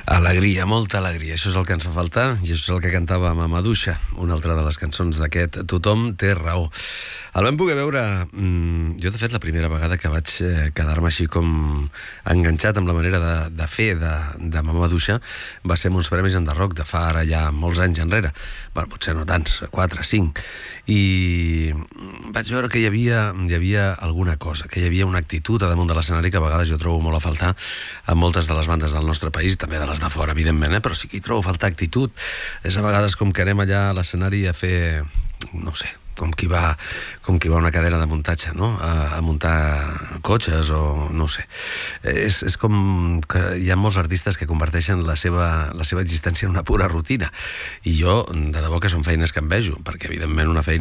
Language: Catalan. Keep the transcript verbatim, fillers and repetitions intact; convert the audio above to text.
Alegria, molta alegria, això és el que ens fa faltar i això és el que cantava Mamaduixa, una altra de les cançons d'aquest Tothom té raó. El vam poder veure, mmm, jo de fet la primera vegada que vaig eh, quedar-me així com enganxat amb la manera de, de fer de, de Mamaduixa va ser amb uns premis en The Rock de fa ara ja molts anys enrere, bueno, potser no tants, quatre, cinc, i vaig veure que hi havia, hi havia alguna cosa, que hi havia una actitud a damunt de l'escenari que a vegades jo trobo molt a faltar en moltes de les bandes del nostre país, també de les de fora, evidentment, eh? Però sí que hi trobo a faltar actitud. És a vegades com que anem allà a l'escenari a fer, no sé, com qui va, com qui va a una cadena de muntatge, no? A, a muntar cotxes o no sé. És, és com que hi ha molts artistes que converteixen la seva, la seva existència en una pura rutina. I jo, de debò que són feines que envejo, perquè evidentment una feina